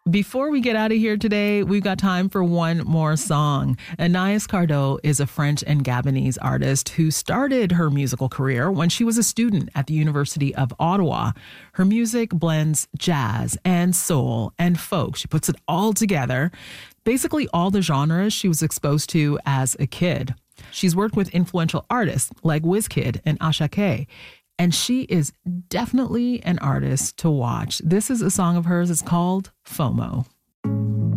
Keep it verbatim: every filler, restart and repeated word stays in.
Before we get out of here today, we've got time for one more song. Anaïs Cardot is a French and Gabonese artist who started her musical career when she was a student at the University of Ottawa. Her music blends jazz and soul and folk. She puts it all together, basically all the genres she was exposed to as a kid. She's worked with influential artists like Wizkid and Ashake. And she is definitely an artist to watch. This is a song of hers. It's called FOMO.